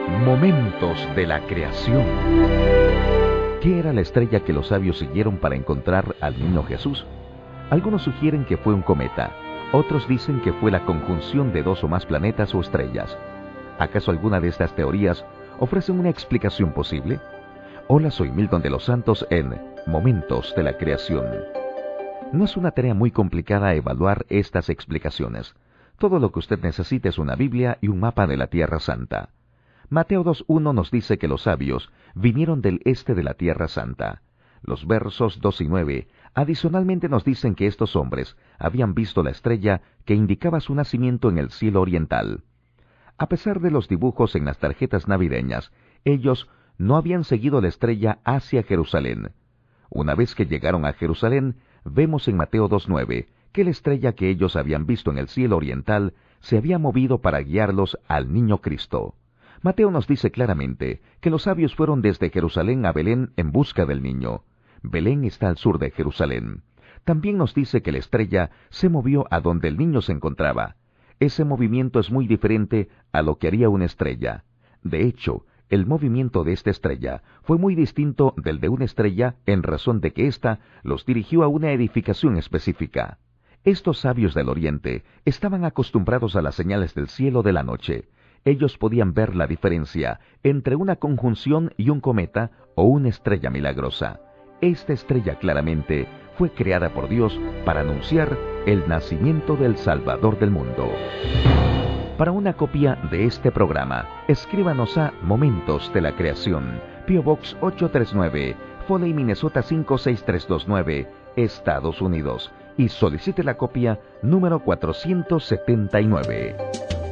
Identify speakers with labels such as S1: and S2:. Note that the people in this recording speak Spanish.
S1: Momentos de la creación. ¿Qué era la estrella que los sabios siguieron para encontrar al niño Jesús? Algunos sugieren que fue un cometa, otros dicen que fue la conjunción de dos o más planetas o estrellas. ¿Acaso alguna de estas teorías ofrecen una explicación posible? Hola, soy Milton de los Santos en Momentos de la Creación. No es una tarea muy complicada evaluar estas explicaciones. Todo lo que usted necesita es una Biblia y un mapa de la Tierra Santa. Mateo 2:1 nos dice que los sabios vinieron del este de la Tierra Santa. Los versos 2 y 9 adicionalmente nos dicen que estos hombres habían visto la estrella que indicaba su nacimiento en el cielo oriental. A pesar de los dibujos en las tarjetas navideñas, ellos no habían seguido la estrella hacia Jerusalén. Una vez que llegaron a Jerusalén, vemos en Mateo 2:9 que la estrella que ellos habían visto en el cielo oriental se había movido para guiarlos al niño Cristo. Mateo nos dice claramente que los sabios fueron desde Jerusalén a Belén en busca del niño. Belén está al sur de Jerusalén. También nos dice que la estrella se movió a donde el niño se encontraba. Ese movimiento es muy diferente a lo que haría una estrella. De hecho, el movimiento de esta estrella fue muy distinto del de una estrella en razón de que ésta los dirigió a una edificación específica. Estos sabios del Oriente estaban acostumbrados a las señales del cielo de la noche. Ellos podían ver la diferencia entre una conjunción y un cometa o una estrella milagrosa. Esta estrella claramente fue creada por Dios para anunciar el nacimiento del Salvador del mundo. Para una copia de este programa, escríbanos a Momentos de la Creación, P.O. Box 839, Foley, Minnesota 56329, Estados Unidos, y solicite la copia número 479.